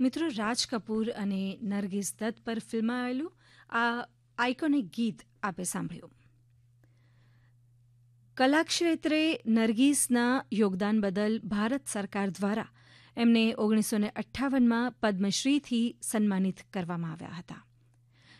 મિત્રો, રાજ કપૂર અને નરગિસ દત્ત પર ફિલ્માયેલું આ આઇકોનિક ગીત આપે સાંભળ્યું. કલાક્ષેત્રે નરગિસના યોગદાન બદલ ભારત સરકાર દ્વારા એમને 1958માં પદ્મશ્રીથી સન્માનિત કરવામાં આવ્યા હતા.